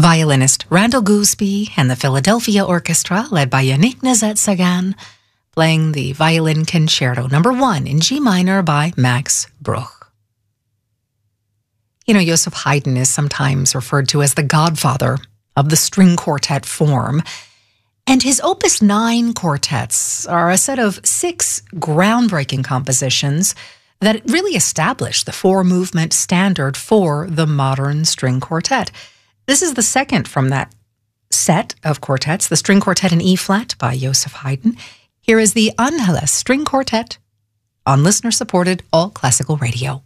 Violinist Randall Gooseby and the Philadelphia Orchestra, led by Yannick Nézet-Séguin, playing the Violin Concerto No. 1 in G minor by Max Bruch. You know, Joseph Haydn is sometimes referred to as the godfather of the string quartet form, and his Opus 9 quartets are a set of 6 groundbreaking compositions that really established the 4-movement standard for the modern string quartet. This is the second from that set of quartets, the String Quartet in E-flat by Joseph Haydn. Here is the Angeles String Quartet on listener-supported All Classical Radio.